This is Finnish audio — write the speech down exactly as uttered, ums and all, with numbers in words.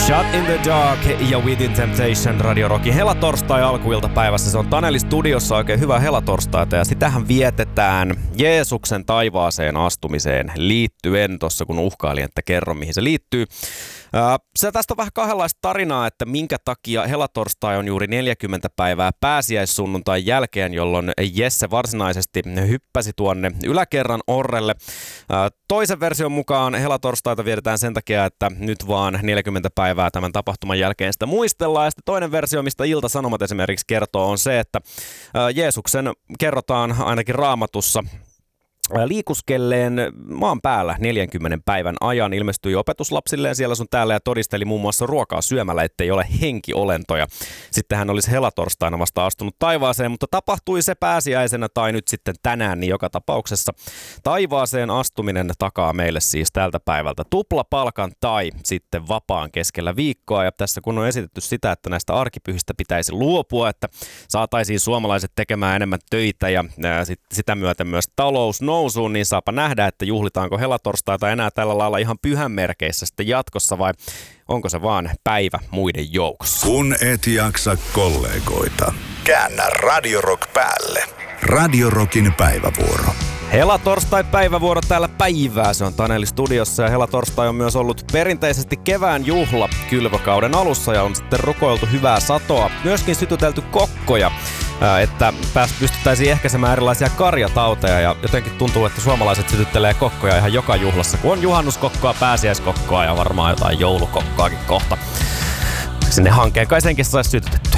Shut in the Dark ja Within Temptation Radio Rockin helatorstai alkuiltapäivässä. Se on Taneli studiossa, oikein hyvää helatorstaita ja sitähän vietetään Jeesuksen taivaaseen astumiseen liittyen. Tossa kun uhkailin, että kerro mihin se liittyy. Se tästä on vähän kahdenlaista tarinaa, että minkä takia helatorstai on juuri neljäkymmentä päivää pääsiäissunnuntain jälkeen, jolloin Jesse varsinaisesti hyppäsi tuonne yläkerran orrelle. Toisen version mukaan helatorstaita vietetään sen takia, että nyt vaan neljäkymmentä päivää tämän tapahtuman jälkeen sitä muistellaan. Ja sitten toinen versio, mistä Ilta-Sanomat esimerkiksi kertoo, on se, että Jeesuksen kerrotaan ainakin Raamatussa liikuskelleen maan päällä neljänkymmenen päivän ajan, ilmestyi opetuslapsilleen siellä sun täällä ja todisteli muun muassa ruokaa syömällä, ettei ole henkiolentoja. Sitten hän olisi helatorstaina vasta astunut taivaaseen, mutta tapahtui se pääsiäisenä tai nyt sitten tänään, niin joka tapauksessa taivaaseen astuminen takaa meille siis tältä päivältä tuplapalkan tai sitten vapaan keskellä viikkoa. Ja tässä kun on esitetty sitä, että näistä arkipyhistä pitäisi luopua, että saataisiin suomalaiset tekemään enemmän töitä ja ää, sit, sitä myöten myös talous nousuun, niin saapa nähdä, että juhlitaanko helatorstaita enää tällä lailla ihan pyhän merkeissä sitten jatkossa vai onko se vaan päivä muiden joukossa. Kun et jaksa kollegoita, käännä Radio Rock päälle. Radio Rockin päivävuoro. Helatorstai-päivävuoro täällä päivää. Se on Taneli studiossa ja helatorstai on myös ollut perinteisesti kevään juhla kylvökauden alussa ja on sitten rukoiltu hyvää satoa. Myöskin sytytelty kokkoja, että pystyttäisiin ehkäisemään erilaisia karjatauteja ja jotenkin tuntuu, että suomalaiset sytyttelee kokkoja ihan joka juhlassa, kun on juhannuskokkoa, pääsiäiskokkoa ja varmaan jotain joulukokkoakin kohta. Sinne hankkeen kai senkin saisi sytytetty.